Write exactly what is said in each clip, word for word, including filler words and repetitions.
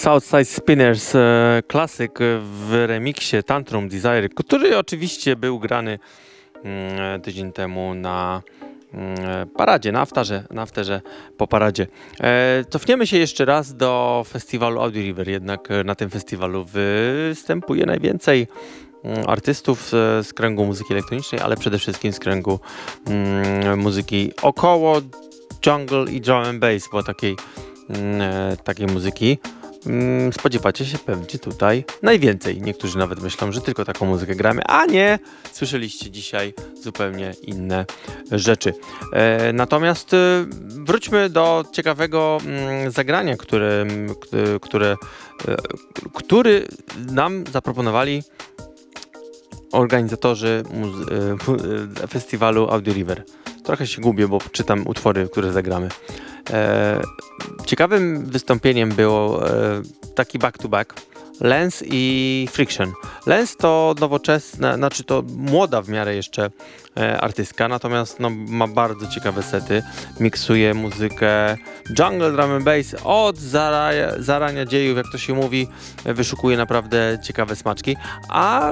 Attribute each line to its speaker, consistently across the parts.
Speaker 1: Southside Spinners, e, klasyk w remiksie Tantrum Desire, który oczywiście był grany mm, tydzień temu na mm, paradzie, na afterze, na afterze po paradzie. E, cofniemy się jeszcze raz do festiwalu Audio River, jednak na tym festiwalu występuje najwięcej mm, artystów z, z kręgu muzyki elektronicznej, ale przede wszystkim z kręgu mm, muzyki około jungle i drum and bass, bo takiej, mm, takiej muzyki spodziewacie się pewnie tutaj najwięcej. Niektórzy nawet myślą, że tylko taką muzykę gramy, a nie, słyszeliście dzisiaj zupełnie inne rzeczy. E, natomiast e, wróćmy do ciekawego m, zagrania, które, które, e, który nam zaproponowali organizatorzy muzy- e, festiwalu Audio River. Trochę się gubię, bo czytam utwory, które zagramy. E, ciekawym wystąpieniem było e, taki back-to-back Lens i Friction. Lens to nowoczesna, znaczy to młoda w miarę jeszcze e, artystka, natomiast no, ma bardzo ciekawe sety. Miksuje muzykę jungle, drum and bass od zarania, zarania dziejów, jak to się mówi. Wyszukuje naprawdę ciekawe smaczki, a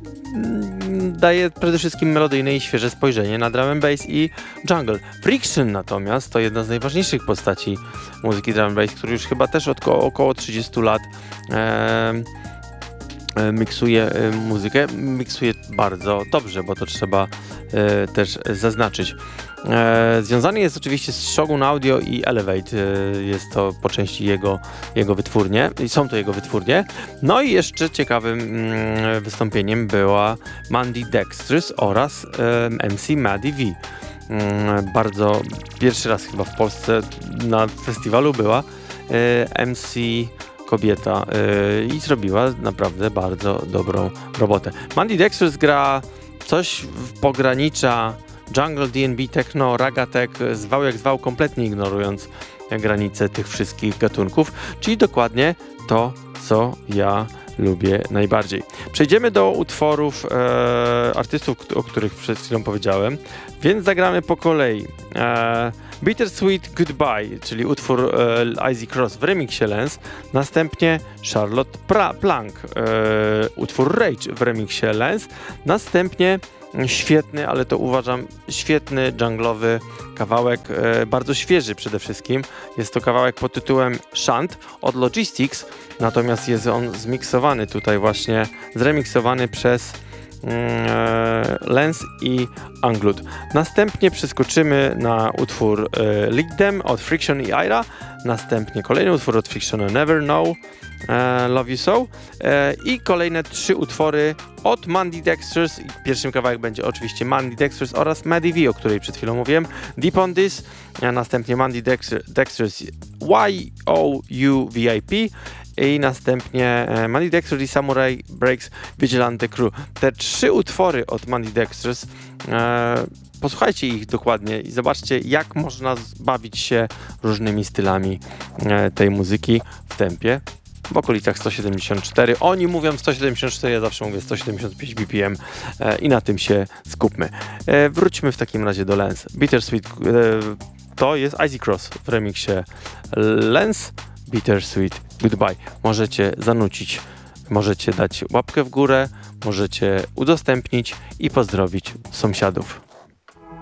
Speaker 1: daje przede wszystkim melodyjne i świeże spojrzenie na drum and bass i jungle. Friction natomiast to jedna z najważniejszych postaci muzyki drum and bass, który już chyba też od około trzydziestu lat e, e, miksuje e, muzykę. Miksuje bardzo dobrze, bo to trzeba e, też zaznaczyć. E, związany jest oczywiście z Shogun Audio i Elevate. E, jest to po części jego, jego wytwórnie. I są to jego wytwórnie. No i jeszcze ciekawym mm, wystąpieniem była Mandy Dextrous oraz e, M C Maddie V. Mm, bardzo pierwszy raz chyba w Polsce na festiwalu była e, M C kobieta e, i zrobiła naprawdę bardzo dobrą robotę. Mandy Dextrous gra coś w pogranicza jungle, D and B, techno, ragatek, zwał jak zwał, kompletnie ignorując granice tych wszystkich gatunków, czyli dokładnie to, co ja lubię najbardziej. Przejdziemy do utworów e, artystów, o których przed chwilą powiedziałem, więc zagramy po kolei. E, Bittersweet Goodbye, czyli utwór e, Icy Cross w remiksie Lens, następnie Charlotte Pra- Plank, e, utwór Rage w remiksie Lens, następnie świetny, ale to uważam świetny dżunglowy kawałek, e, bardzo świeży przede wszystkim. Jest to kawałek pod tytułem Shunt od Logistics, natomiast jest on zmiksowany tutaj właśnie, zremiksowany przez e, Lens i Unglued. Następnie przeskoczymy na utwór e, Lead Them od Friction i Ira, następnie kolejny utwór od Friction, Never Know, e, Love You So e, i kolejne trzy utwory od Mandy Dextrous. Pierwszym kawałek będzie oczywiście Mandy Dextrous oraz Maddie V, o której przed chwilą mówiłem. Deep on This, a następnie Mandy Dextrous Y O U V I P i następnie e, Mandy Dextrous i Samurai Breaks Vigilante Crew. Te trzy utwory od Mandy Dextrous, e, posłuchajcie ich dokładnie i zobaczcie, jak można bawić się różnymi stylami e, tej muzyki w tempie w okolicach sto siedemdziesiąt cztery. Oni mówią sto siedemdziesiąt cztery, ja zawsze mówię sto siedemdziesiąt pięć B P M e, i na tym się skupmy. E, wróćmy w takim razie do Lens. Bittersweet e, to jest Icy Cross w remiksie Lens, Bittersweet Goodbye. Możecie zanucić, możecie dać łapkę w górę, możecie udostępnić i pozdrowić sąsiadów.